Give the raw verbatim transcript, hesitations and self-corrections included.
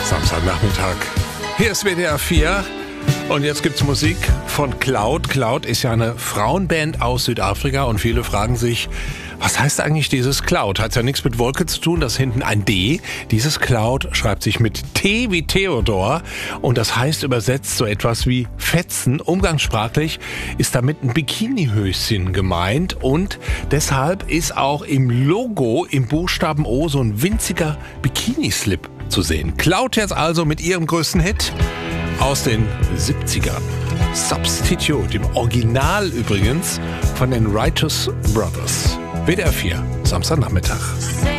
Samstagnachmittag. Hier ist W D R vier und jetzt gibt's Musik von Cloud. Cloud ist ja eine Frauenband aus Südafrika und viele fragen sich, was heißt eigentlich dieses Cloud? Hat ja nichts mit Wolke zu tun, das ist hinten ein D. Dieses Cloud schreibt sich mit T wie Theodor und das heißt übersetzt so etwas wie Fetzen. Umgangssprachlich ist damit ein Bikinihöschen gemeint und deshalb ist auch im Logo im Buchstaben O so ein winziger Bikini-Slip zu sehen. Cloud jetzt also mit ihrem größten Hit aus den siebzigern. Substitute, im Original übrigens von den Righteous Brothers. W D R vier, Samstagnachmittag.